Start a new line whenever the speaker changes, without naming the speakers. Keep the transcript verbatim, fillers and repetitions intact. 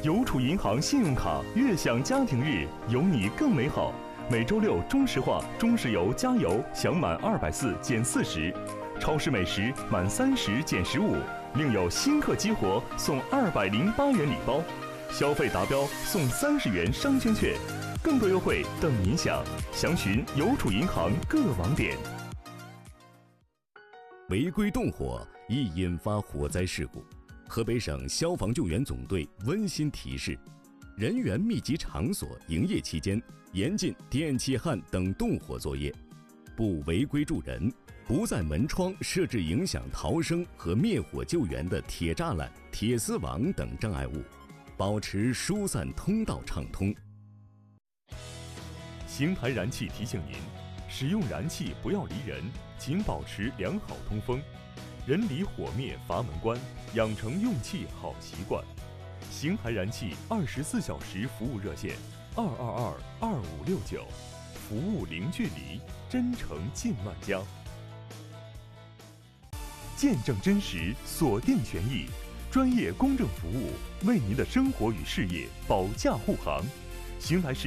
邮储银行信用卡悦享家庭日，有你更美好。每周六中石化、中石油加油享满二百四减四十，超市美食满三十减十五，另有新客激活送二百零八元礼包，消费达标送三十元商圈券，更多优惠等您享。详询邮储银行各网点。
违规动火易引发火灾事故。河北省消防救援总队温馨提示：人员密集场所营业期间，严禁电气焊等动火作业，不违规助人，不在门窗设置影响逃生和灭火救援的铁栅栏、铁丝网等障碍物，保持疏散通道畅通。
邢台燃气提醒您：使用燃气不要离人，请保持良好通风。人离火灭阀门关，养成用气好习惯。邢台燃气二十四小时服务热线：二二二二五六九，服务零距离，真诚近万家。见证真实，锁定权益，专业公正服务，为您的生活与事业保驾护航。邢台市